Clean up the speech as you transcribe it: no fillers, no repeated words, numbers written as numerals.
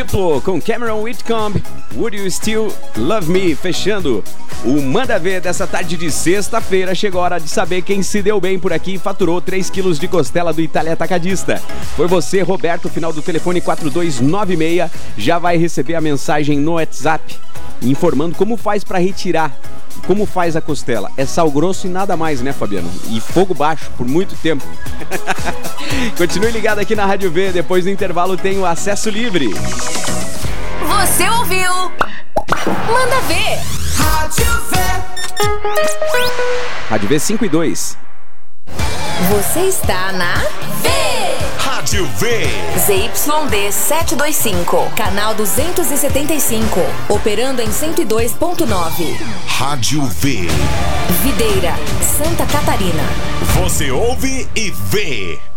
Diplo com Cameron Whitcomb, Would You Still Love Me? Fechando o Manda Ver dessa tarde de sexta-feira. Chegou a hora de saber quem se deu bem por aqui e faturou 3 quilos de costela do Itália Atacadista. Foi você, Roberto, final do telefone 4296. Já vai receber a mensagem no WhatsApp informando como faz para retirar. Como faz a costela? É sal grosso e nada mais, né, Fabiano? E fogo baixo por muito tempo. Continue ligado aqui na Rádio V. Depois do intervalo tem o acesso livre. Você ouviu? Manda Ver. Rádio V. Rádio V 5 e 2. Você está na V. Rádio V. ZYD 725, canal 275, operando em 102.9. Rádio V. Videira, Santa Catarina. Você ouve e vê.